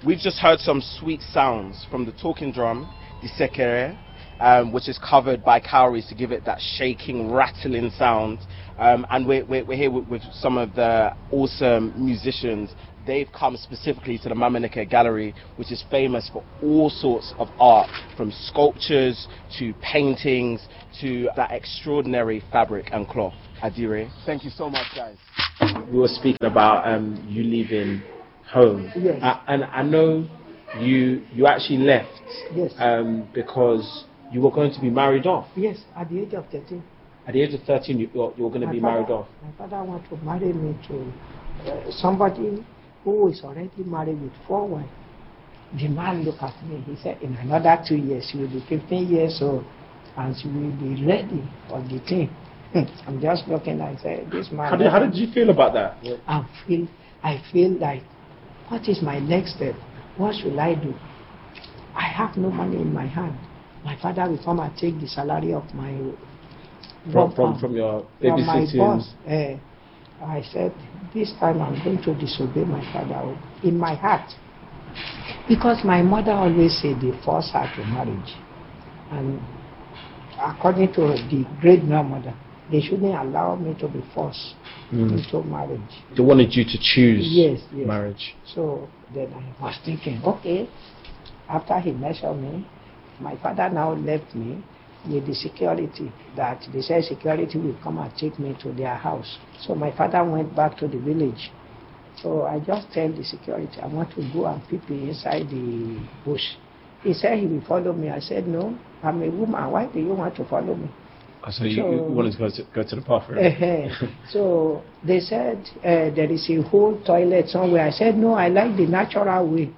we've just heard some sweet sounds from the talking drum, the sekere, which is covered by cowries to give it that shaking, rattling sound. And we're here with some of the awesome musicians. They've come specifically to the Mamanike Gallery, which is famous for all sorts of art, from sculptures to paintings to that extraordinary fabric and cloth. Adire, thank you so much, guys. We were speaking about you leaving home. Yes. And I know you actually left. Yes. Because you were going to be married off. Yes, at the age of 13. At the age of 13, you were going to be married off. My father wanted to marry me to somebody who is already married with 4 wives. The man looked at me. He said, in another 2 years, she will be 15 years old and she will be ready for the thing. I'm just looking and say, this man. How did you feel about that? I feel like, what is my next step? What should I do? I have no money in my hand. My father will come and take the salary of my from your babysitting. From my boss. I said, this time I'm going to disobey my father in my heart. Because my mother always said they force her to marriage. And according to the great grandmother, they shouldn't allow me to be forced into marriage. They wanted you to choose marriage. So then I was thinking, okay, after he measured me, my father now left me with the security that they said security will come and take me to their house. So my father went back to the village. So I just tell the security, I want to go and peep inside the bush. He said he will follow me. I said, no, I'm a woman. Why do you want to follow me? So you wanted to go to the bathroom? So they said there is a whole toilet somewhere. I said, no, I like the natural way.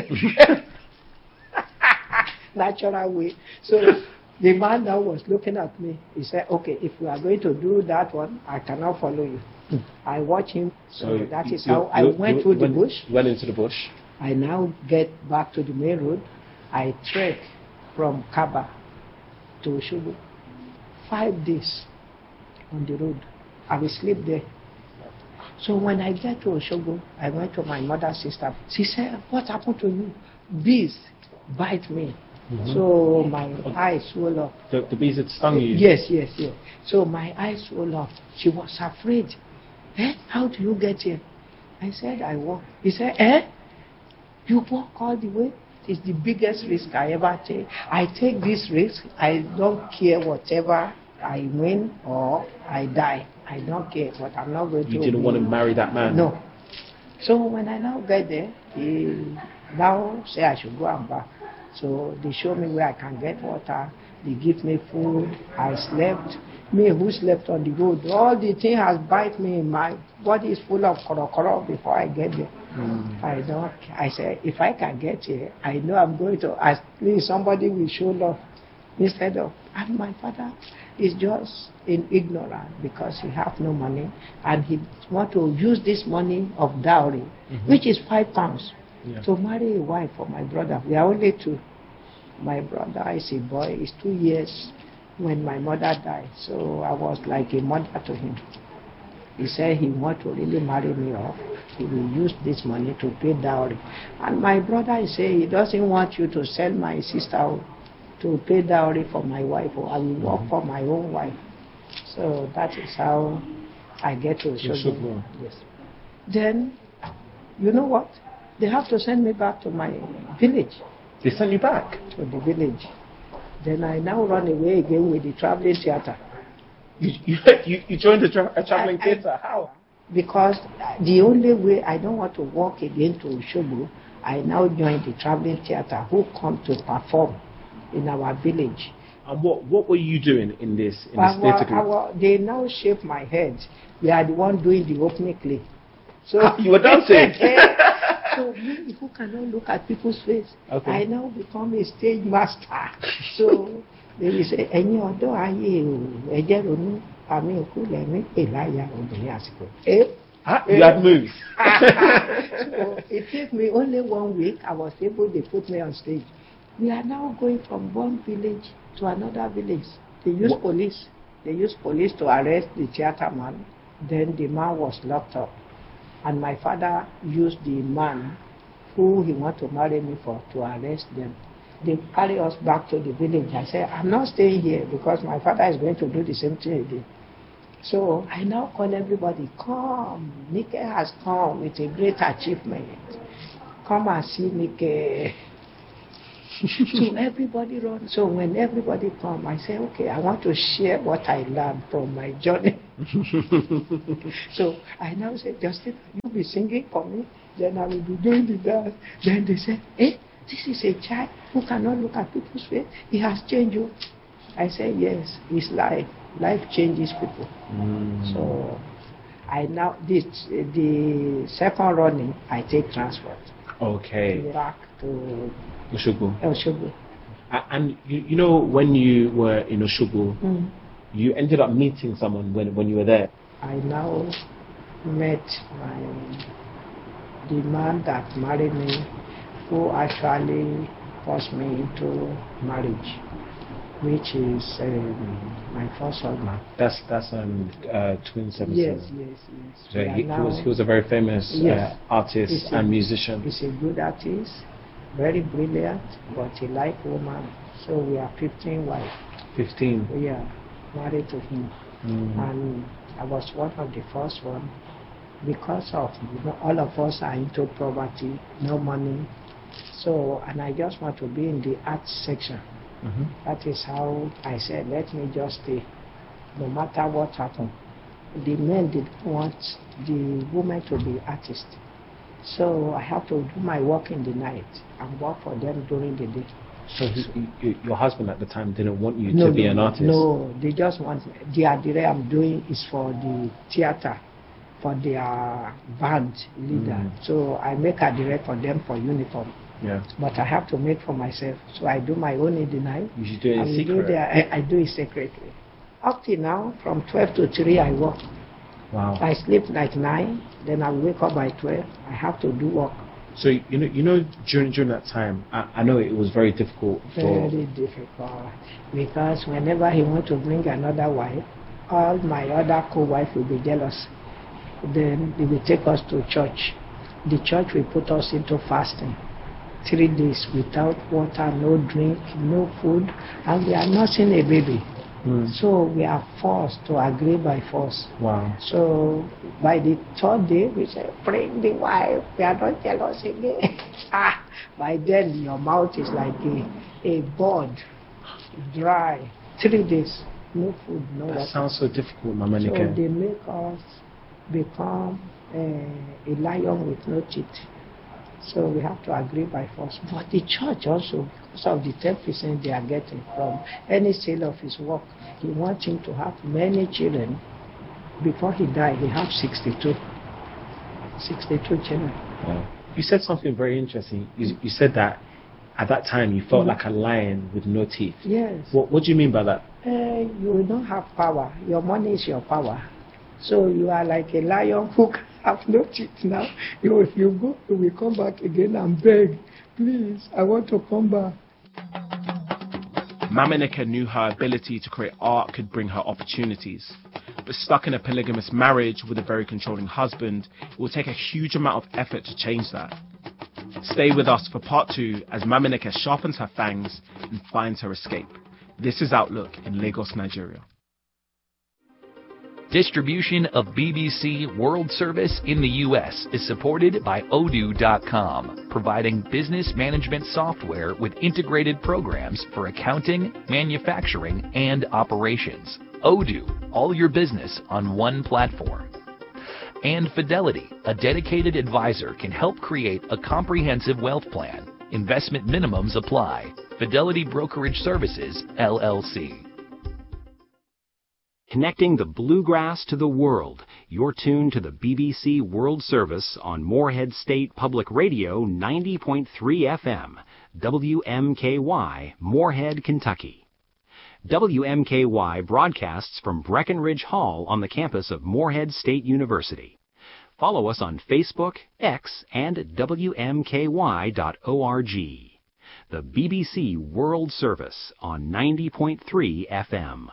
Natural way. So the man now was looking at me. He said, okay, if we are going to do that one, I cannot follow you. I watch him. So that is how I went through the bush. Went into the bush. I now get back to the main road. I trek from Kaba to Oshogo. 5 days on the road. I will sleep there. So when I get to Oshogo, I went to my mother's sister. She said, what happened to you? Bees bite me. So my eyes swelled up. The bees had stung you? Yes. So my eyes swelled up. She was afraid. How do you get here? I said, I walk. He said, you walk all the way? It's the biggest risk I ever take. I take this risk. I don't care whatever I win or I die. I don't care, but I'm not going to. You didn't want to marry that man? No. So when I now get there, he now say I should go and back. So they show me where I can get water. They give me food. I slept. Me who slept on the road. All the thing has bite me. My body is full of korokoro before I get there. I said, if I can get here, I know I'm going to, at least somebody will show love. Instead of, and my father is just in ignorance because he have no money and he want to use this money of dowry, which is £5, to marry a wife for my brother. We are only 2. My brother is a boy, he's 2 years when my mother died. So I was like a mother to him. He said he want to really marry me off. He will use this money to pay dowry. And my brother is saying he doesn't want you to sell my sister to pay dowry for my wife, or I will work for my own wife. So that is how I get to Oshogo. Yes. Then, you know what? They have to send me back to my village. They sent you back? To the village. Then I now run away again with the traveling theatre. You joined a traveling theatre? How? Because the only way I don't want to walk again to Oshogo, I now joined the traveling theatre who come to perform in our village. And what were you doing in this theatre group? They now shape my head. We are the one doing the opening play. So you were dancing? So me who cannot look at people's face, okay. I now become a stage master. So they will say, ẹ̀yin ọ̀dọ́ ayé o, ẹ jẹ́ ronú, àmì òkú lẹ́mí èláyà obìnrin àsìkò. You had moves. So it took me only 1 week. I was able to put me on stage. We are now going from one village to another village. They use police. They use police to arrest the theatre man. Then the man was locked up. And my father used the man who he want to marry me for to arrest them. They carry us back to the village. I said, I'm not staying here because my father is going to do the same thing again. So I now call everybody, come. Nike has come with a great achievement. Come and see Nike. So everybody run. So when everybody come, I say, okay, I want to share what I learned from my journey. So I now say, Justin, you'll be singing for me, then I will be doing the dance. Then they say, this is a child who cannot look at people's face. He has changed you. I say, yes, it's life. Life changes people. So I now, the second running, I take transport. Okay. Back to Osogbo. And you know, when you were in Osogbo, you ended up meeting someone when you were there. I now met the man that married me, who actually forced me into marriage, which is my first husband. That's Twin Services. Yes. So he was a very famous artist and musician. He's a good artist, very brilliant, but he liked woman. So we are 15 wives. 15. Yeah, married to him, and I was one of the first one because of all of us are into poverty, no money. So, and I just want to be in the arts section. That is how I said, let me just stay, no matter what happened. The men didn't want the women to be artists. So I have to do my work in the night and work for them during the day. So your husband at the time didn't want you to be an artist? No, they just want, the adire I'm doing is for the theater, for their band leader. So I make adire for them for uniform. Yeah. But I have to make for myself. So I do my own in the night. You should do it in secret. I do it secretly. Up till now, from 12 to 3, I work. Wow. I sleep like 9, then I wake up by 12. I have to do work. So you know during that time, I know it was very difficult. Very difficult, because whenever he want to bring another wife, all my other co-wife will be jealous. Then they will take us to church. The church will put us into fasting. 3 days without water, no drink, no food, and we are nursing a baby. So we are forced to agree by force. Wow. So by the 3rd day, we say, bring the wife, we are not jealous again. By then your mouth is like a bud, dry. 3 days, no food, no water. That sounds so difficult, Mama Nike. So they make us become a lion with no teeth. So we have to agree by force. But the church also, because of the 10% they are getting from any sale of his work, he wants him to have many children. Before he died, he had 62 children. Wow. You said something very interesting. You said that at that time you felt like a lion with no teeth. Yes. What do you mean by that? You don't have power. Your money is your power. So you are like a lion who have no teeth now. If you go, you will come back again and beg, please, I want to come back. Mama Nike knew her ability to create art could bring her opportunities. But stuck in a polygamous marriage with a very controlling husband, it will take a huge amount of effort to change that. Stay with us for part 2 as Mama Nike sharpens her fangs and finds her escape. This is Outlook in Lagos, Nigeria. Distribution of BBC World Service in the U.S. is supported by Odoo.com, providing business management software with integrated programs for accounting, manufacturing, and operations. Odoo, all your business on one platform. And Fidelity, a dedicated advisor, can help create a comprehensive wealth plan. Investment minimums apply. Fidelity Brokerage Services, LLC. Connecting the bluegrass to the world, you're tuned to the BBC World Service on Morehead State Public Radio 90.3 FM, WMKY, Morehead, Kentucky. WMKY broadcasts from Breckenridge Hall on the campus of Morehead State University. Follow us on Facebook, X, and WMKY.org. The BBC World Service on 90.3 FM.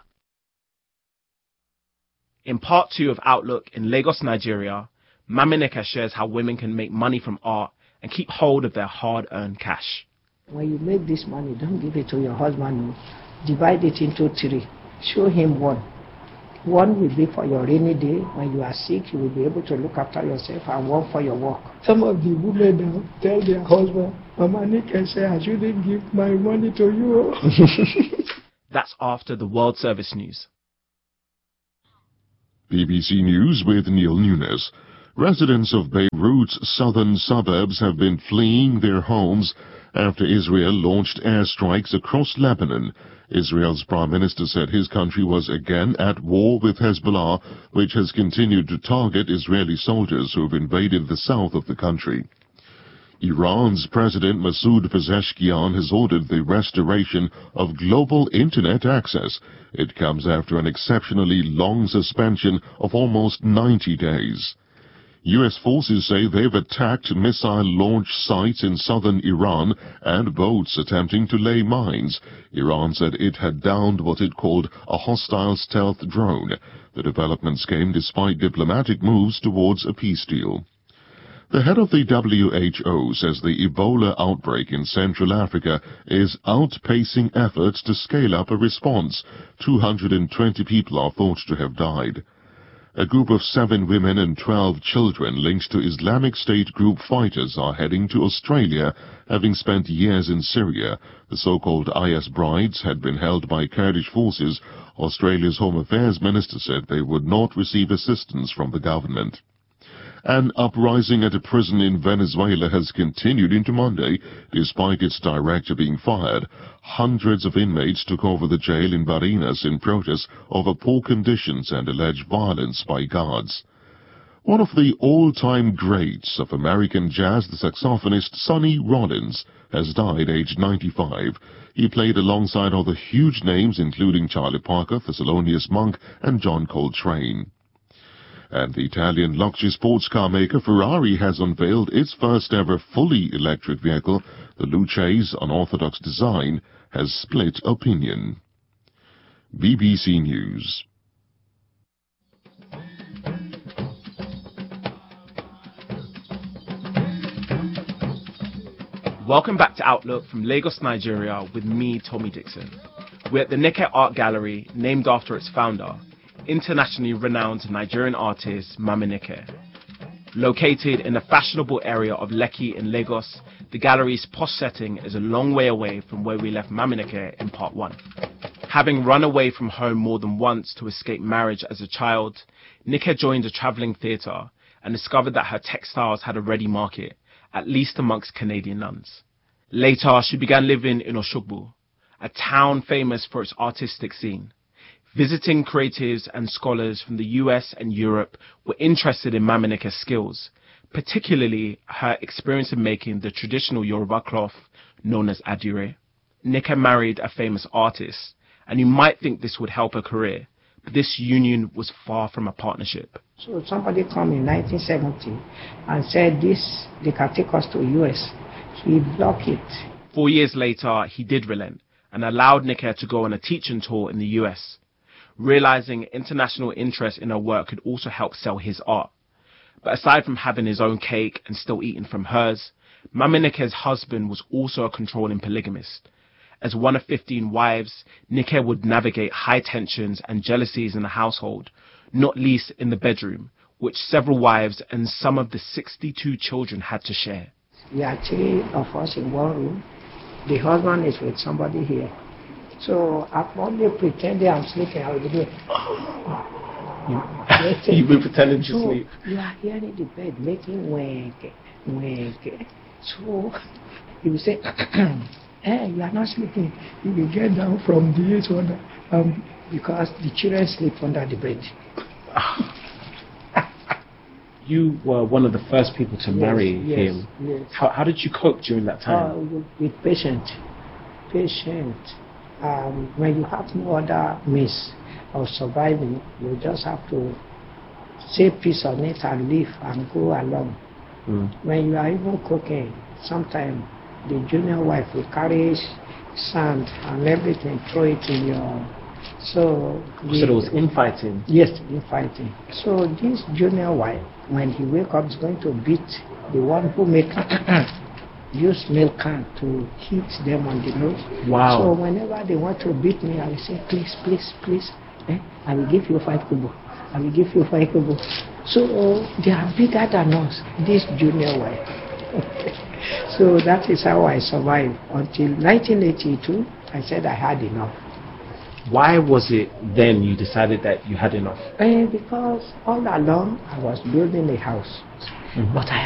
In part 2 of Outlook in Lagos, Nigeria, Mama Nike shares how women can make money from art and keep hold of their hard-earned cash. When you make this money, don't give it to your husband. Divide it into 3. Show him 1. 1 will be for your rainy day. When you are sick, you will be able to look after yourself, and 1 for your work. Some of the women now tell their husband, Mama Nike say, I shouldn't give my money to you. That's after the World Service news. BBC News with Neil Nunes. Residents of Beirut's southern suburbs have been fleeing their homes after Israel launched airstrikes across Lebanon. Israel's Prime Minister said his country was again at war with Hezbollah, which has continued to target Israeli soldiers who have invaded the south of the country. Iran's President Masoud Pezeshkian has ordered the restoration of global internet access. It comes after an exceptionally long suspension of almost 90 days. U.S. forces say they've attacked missile launch sites in southern Iran and boats attempting to lay mines. Iran said it had downed what it called a hostile stealth drone. The developments came despite diplomatic moves towards a peace deal. The head of the WHO says the Ebola outbreak in Central Africa is outpacing efforts to scale up a response. 220 people are thought to have died. A group of 7 women and 12 children linked to Islamic State group fighters are heading to Australia, having spent years in Syria. The so-called IS brides had been held by Kurdish forces. Australia's Home Affairs Minister said they would not receive assistance from the government. An uprising at a prison in Venezuela has continued into Monday, despite its director being fired. Hundreds of inmates took over the jail in Barinas in protest over poor conditions and alleged violence by guards. One of the all-time greats of American jazz, the saxophonist Sonny Rollins, has died aged 95. He played alongside other huge names including Charlie Parker, Thelonious Monk, and John Coltrane. And the Italian luxury sports car maker Ferrari has unveiled its first-ever fully electric vehicle. The Luce's unorthodox design has split opinion. BBC News. Welcome back to Outlook from Lagos, Nigeria, with me, Tommy Dixon. We're at the Nike Art Gallery, named after its founder, internationally renowned Nigerian artist Mama Nike. Located in the fashionable area of Lekki in Lagos, the gallery's posh setting is a long way away from where we left Mama Nike in part 1. Having run away from home more than once to escape marriage as a child, Nike joined a travelling theatre and discovered that her textiles had a ready market, at least amongst Canadian nuns. Later, she began living in Osogbo, a town famous for its artistic scene. Visiting creatives and scholars from the US and Europe were interested in Mama Nike's skills, particularly her experience in making the traditional Yoruba cloth known as adire. Nike married a famous artist, and you might think this would help her career, but this union was far from a partnership. So somebody came in 1970 and said they can take us to US. He blocked it. 4 years later, he did relent and allowed Nike to go on a teaching tour in the US. Realizing international interest in her work could also help sell his art. But aside from having his own cake and still eating from hers, Mama Nike's husband was also a controlling polygamist. As one of 15 wives, Nike would navigate high tensions and jealousies in the household, not least in the bedroom, which several wives and some of the 62 children had to share. There are 3 of us in one room. The husband is with somebody here. So I'm only pretending I'm sleeping. I will be doing. You've been pretending to sleep. You are hearing the bed making wake. So he will say, hey, you are not sleeping. You will get down from this one because the children sleep under the bed. You were one of the first people to marry him. Yes. How did you cope during that time? With patience. When you have no other means of surviving, you just have to say peace on it and live and go along. When you are even cooking, sometimes the junior wife will carry sand and everything, throw it in your So there was infighting. Yes, infighting. So this junior wife, when he wake up, is going to beat the one who make use milk can to hit them on the nose. Wow. So whenever they want to beat me, I will say, please, please, please, I will give you 5 kobo. I will give you 5 kobo. So they are bigger than us, this junior wife. So that is how I survived until 1982. I said I had enough. Why was it then you decided that you had enough? Because all along I was building a house, but I